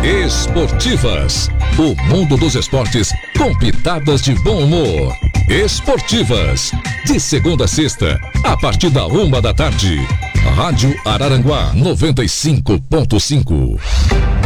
Esportivas, o mundo dos esportes com pitadas de bom humor. Esportivas, de segunda a sexta, a partir da 1 da tarde. Rádio Araranguá 95.5.